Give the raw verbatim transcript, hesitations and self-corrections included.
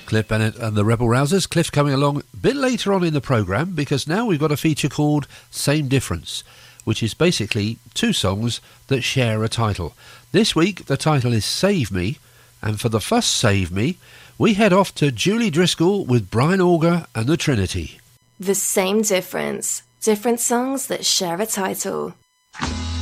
Cliff Bennett and the Rebel Rousers. Cliff coming along a bit later on in the programme, because now we've got a feature called Same Difference, which is basically two songs that share a title. This week the title is Save Me, and for the first Save Me we head off to Julie Driscoll with Brian Auger and the Trinity. The Same Difference. Different songs that share a title.